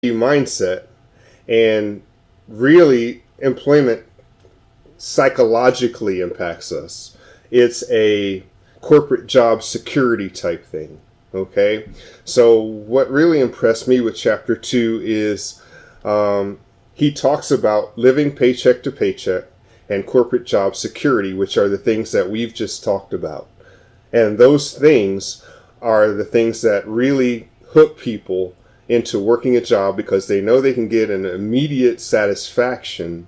mindset, and really employment psychologically impacts us. It's a corporate job security type thing. Okay, so what really impressed me with chapter 2 is he talks about living paycheck to paycheck and corporate job security, which are the things that we've just talked about. And those things are the things that really hook people into working a job, because they know they can get an immediate satisfaction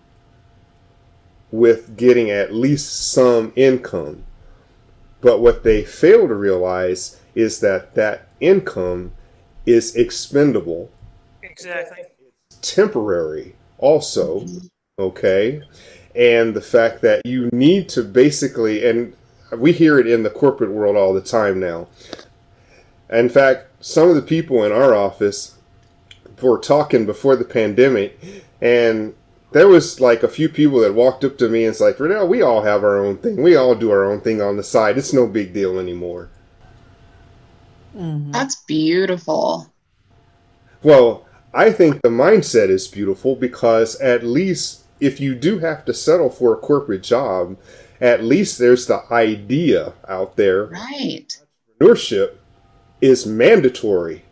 with getting at least some income. But what they fail to realize is that that income is expendable. Exactly. Temporary also, okay? And the fact that you need to basically, and we hear it in the corporate world all the time now. In fact, some of the people in our office were talking before the pandemic, and there was like a few people that walked up to me and it's like, Renell, we all have our own thing. We all do our own thing on the side. It's no big deal anymore. Mm-hmm. That's beautiful. Well, I think the mindset is beautiful, because at least if you do have to settle for a corporate job, at least there's the idea out there. Right. Entrepreneurship is mandatory.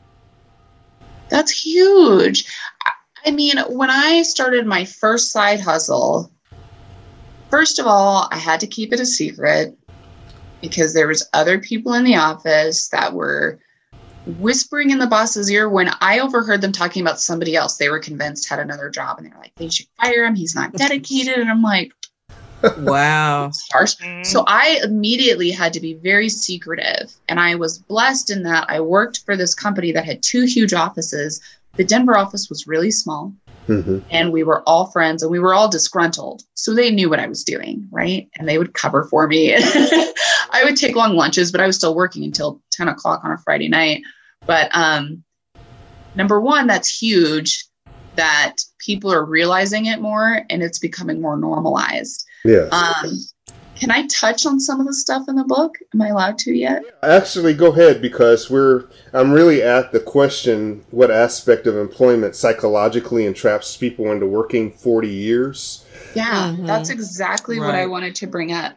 That's huge. I mean, when I started my first side hustle, first of all, I had to keep it a secret because there was other people in the office that were whispering in the boss's ear when I overheard them talking about somebody else they were convinced had another job, and they're like, they should fire him. He's not dedicated. And I'm like, wow. Harsh. So I immediately had to be very secretive. And I was blessed in that I worked for this company that had 2 huge offices. The Denver office was really small, and we were all friends, and we were all disgruntled. So they knew what I was doing, right? And they would cover for me. I would take long lunches, but I was still working until 10 o'clock on a Friday night. But number one, that's huge that people are realizing it more, and it's becoming more normalized. Yes. Can I touch on some of the stuff in the book? Am I allowed to yet? Actually, go ahead, because I'm really at the question, what aspect of employment psychologically entraps people into working 40 years? Yeah, that's exactly what I wanted to bring up.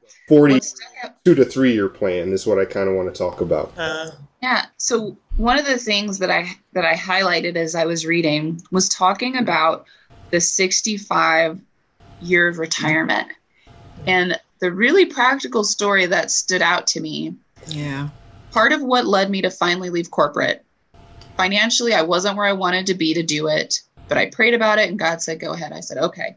2 to 3 year plan is what I kind of want to talk about. Yeah. So one of the things that I highlighted as I was reading was talking about the 65 year of retirement. And the really practical story that stood out to me. Yeah. Part of what led me to finally leave corporate. Financially, I wasn't where I wanted to be to do it, but I prayed about it and God said, go ahead. I said, okay.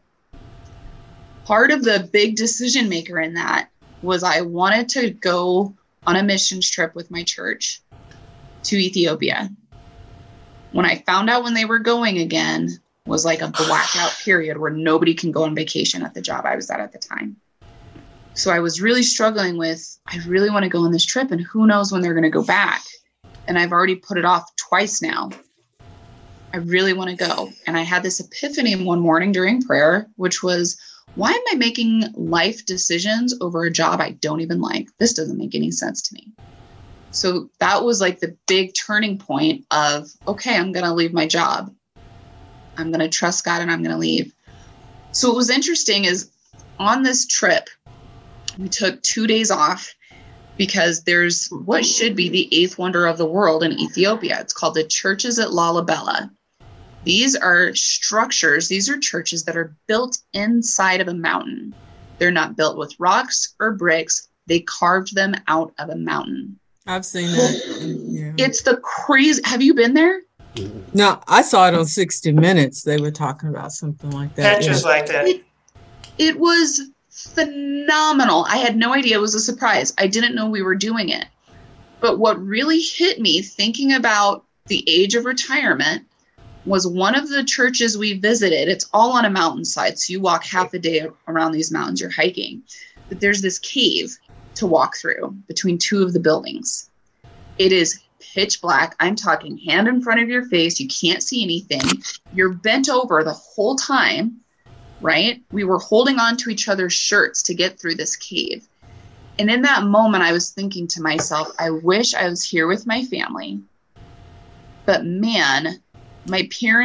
Part of the big decision maker in that was I wanted to go on a missions trip with my church to Ethiopia. When I found out when they were going again was like a blackout period where nobody can go on vacation at the job I was at the time. So I was really struggling with, I really want to go on this trip, and who knows when they're going to go back. And I've already put it off twice now. I really want to go. And I had this epiphany one morning during prayer, which was, why am I making life decisions over a job I don't even like? This doesn't make any sense to me. So that was like the big turning point of, okay, I'm going to leave my job. I'm going to trust God and I'm going to leave. So what was interesting is on this trip, we took 2 days off because there's what should be the 8th wonder of the world in Ethiopia. It's called the Churches at Lalibela. These are structures. These are churches that are built inside of a mountain. They're not built with rocks or bricks. They carved them out of a mountain. I've seen that. Yeah. It's the crazy. Have you been there? No, I saw it on 60 Minutes. They were talking about something like that. Pictures like that. It was phenomenal. I had no idea. It was a surprise. I didn't know we were doing it. But what really hit me thinking about the age of retirement was one of the churches we visited. It's all on a mountainside. So you walk half a day around these mountains, you're hiking. But there's this cave to walk through between 2 of the buildings. It is pitch black. I'm talking hand in front of your face. You can't see anything. You're bent over the whole time, right? We were holding on to each other's shirts to get through this cave. And in that moment, I was thinking to myself, I wish I was here with my family. But man, my parents